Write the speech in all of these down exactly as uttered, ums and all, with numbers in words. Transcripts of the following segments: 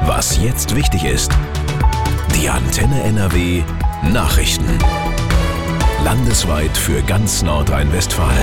Was jetzt wichtig ist. Die Antenne N R W Nachrichten. Landesweit für ganz Nordrhein-Westfalen.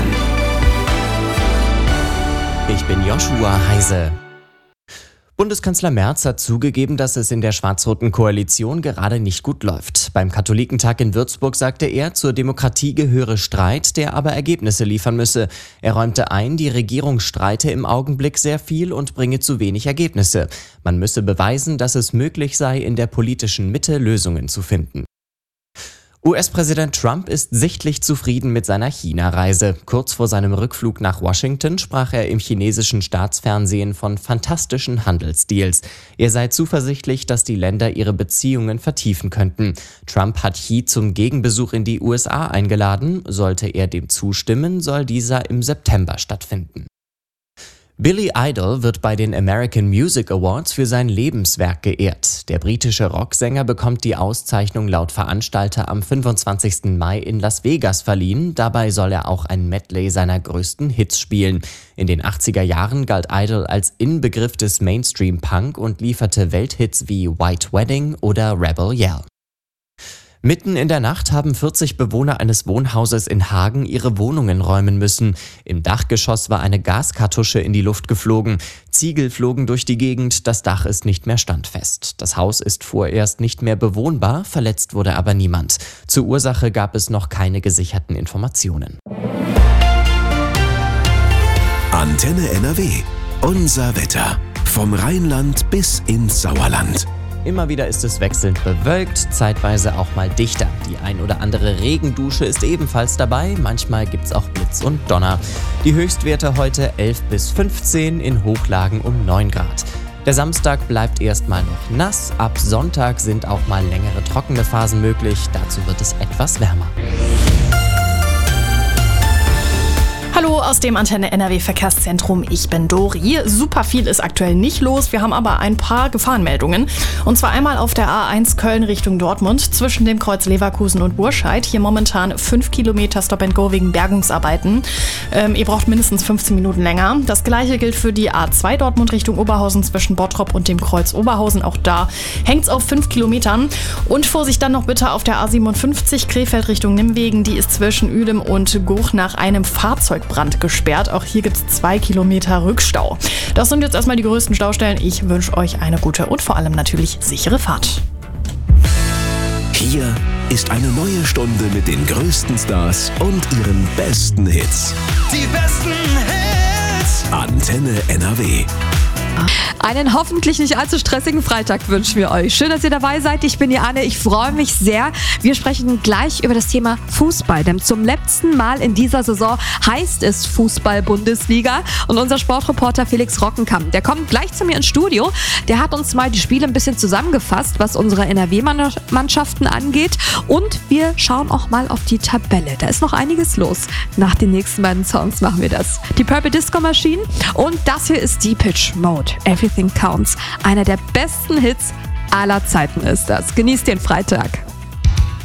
Ich bin Joshua Heise. Bundeskanzler Merz hat zugegeben, dass es in der schwarz-roten Koalition gerade nicht gut läuft. Beim Katholikentag in Würzburg sagte er, zur Demokratie gehöre Streit, der aber Ergebnisse liefern müsse. Er räumte ein, die Regierung streite im Augenblick sehr viel und bringe zu wenig Ergebnisse. Man müsse beweisen, dass es möglich sei, in der politischen Mitte Lösungen zu finden. U S-Präsident Trump ist sichtlich zufrieden mit seiner China-Reise. Kurz vor seinem Rückflug nach Washington sprach er im chinesischen Staatsfernsehen von fantastischen Handelsdeals. Er sei zuversichtlich, dass die Länder ihre Beziehungen vertiefen könnten. Trump hat Xi zum Gegenbesuch in die U S A eingeladen. Sollte er dem zustimmen, soll dieser im September stattfinden. Billy Idol wird bei den American Music Awards für sein Lebenswerk geehrt. Der britische Rocksänger bekommt die Auszeichnung laut Veranstalter am fünfundzwanzigsten Mai in Las Vegas verliehen. Dabei soll er auch ein Medley seiner größten Hits spielen. In den achtziger Jahren galt Idol als Inbegriff des Mainstream-Punk und lieferte Welthits wie White Wedding oder Rebel Yell. Mitten in der Nacht haben vierzig Bewohner eines Wohnhauses in Hagen ihre Wohnungen räumen müssen. Im Dachgeschoss war eine Gaskartusche in die Luft geflogen. Ziegel flogen durch die Gegend, das Dach ist nicht mehr standfest. Das Haus ist vorerst nicht mehr bewohnbar, verletzt wurde aber niemand. Zur Ursache gab es noch keine gesicherten Informationen. Antenne N R W. Unser Wetter. Vom Rheinland bis ins Sauerland. Immer wieder ist es wechselnd bewölkt, zeitweise auch mal dichter. Die ein oder andere Regendusche ist ebenfalls dabei, manchmal gibt's auch Blitz und Donner. Die Höchstwerte heute elf bis fünfzehn, in Hochlagen um neun Grad. Der Samstag bleibt erstmal noch nass, ab Sonntag sind auch mal längere trockene Phasen möglich, dazu wird es etwas wärmer. Hallo aus dem Antenne N R W Verkehrszentrum, ich bin Dori. Super viel ist aktuell nicht los, wir haben aber ein paar Gefahrenmeldungen. Und zwar einmal auf der A eins Köln Richtung Dortmund zwischen dem Kreuz Leverkusen und Burscheid. Hier momentan fünf Kilometer Stop and Go wegen Bergungsarbeiten. Ähm, ihr braucht mindestens fünfzehn Minuten länger. Das gleiche gilt für die A zwei Dortmund Richtung Oberhausen zwischen Bottrop und dem Kreuz Oberhausen. Auch da hängt's auf fünf Kilometern. Und Vorsicht dann noch bitte auf der A siebenundfünfzig Krefeld Richtung Nimwegen. Die ist zwischen Uedem und Goch nach einem Fahrzeug Brand gesperrt. Auch hier gibt es zwei Kilometer Rückstau. Das sind jetzt erstmal die größten Staustellen. Ich wünsche euch eine gute und vor allem natürlich sichere Fahrt. Hier ist eine neue Stunde mit den größten Stars und ihren besten Hits. Die besten Hits. Antenne N R W. Einen hoffentlich nicht allzu stressigen Freitag wünschen wir euch. Schön, dass ihr dabei seid. Ich bin die Anne. Ich freue mich sehr. Wir sprechen gleich über das Thema Fußball. Denn zum letzten Mal in dieser Saison heißt es Fußball-Bundesliga. Und unser Sportreporter Felix Rockenkamp, der kommt gleich zu mir ins Studio. Der hat uns mal die Spiele ein bisschen zusammengefasst, was unsere N R W-Mannschaften angeht. Und wir schauen auch mal auf die Tabelle. Da ist noch einiges los. Nach den nächsten beiden Songs machen wir das. Die Purple Disco Machine und das hier ist Depeche Mode. Everything Counts. Einer der besten Hits aller Zeiten ist das. Genießt den Freitag.